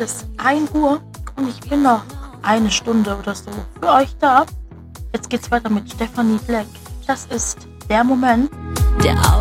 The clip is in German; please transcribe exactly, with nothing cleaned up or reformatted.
ist ein Uhr und ich bin noch eine Stunde oder so für euch da. Jetzt geht's weiter mit Stephanie Black. Das ist der Moment. Der